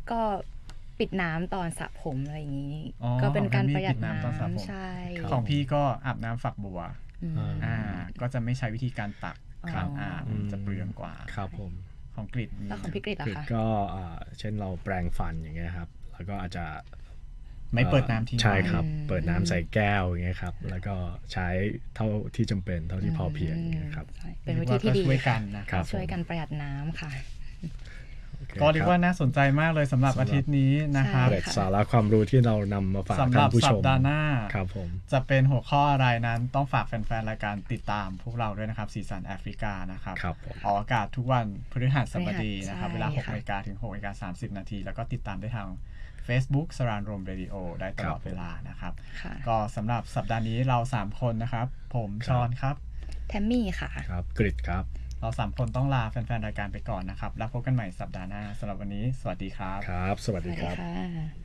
ก็ปิดน้ำตอนสระผมอะไรอย่างนี้ก็เป็นการประหยัดน้ำใช่ของพี่ก็อาบน้ำฝักบัวก็จะไม่ใช้วิธีการตักการอาบจะเปลืองกว่าครับผมของกฤษแล้วของพี่กฤษล่ะคะก็เช่นเราแปรงฟันอย่างเงี้ยครับแล้วก็อาจจะไม่เปิดน้ำทิ้งใช่ครับเปิดน้ำใส่แก้วอย่างเงี้ยครับแล้วก็ใช้เท่าที่จำเป็นเท่าที่พอเพียงอย่างเงี้ยครับเป็นวิธีที่ดีช่วยกันนะครับช่วยกันประหยัดน้ำค่ะก็เรียกว่าน่าสนใจมากเลยสำหรับอาทิตย์นี้นะครับสาระความรู้ที่เรานำมาฝากท่านผู้ชมสัปดาห์หน้าครับผมจะเป็นหัวข้ออะไรนั้นต้องฝากแฟนๆรายการติดตามพวกเราด้วยนะครับสีสันแอฟริกานะครับออกอากาศทุกวันพฤหัสบดีนะครับเวลา 6:00 นถึง 6:30 นแล้วก็ติดตามได้ทาง Facebook สรานรมเรดิโอได้ตลอดเวลานะครับก็สำหรับสัปดาห์นี้เรา3คนนะครับผมชอนครับแทมมี่ค่ะครับกฤษครับเรา3คนต้องลาแฟนๆรายการไปก่อนนะครับแล้วพบกันใหม่สัปดาห์หน้าสำหรับวันนี้สวัสดีครับครับสวัสดีครับ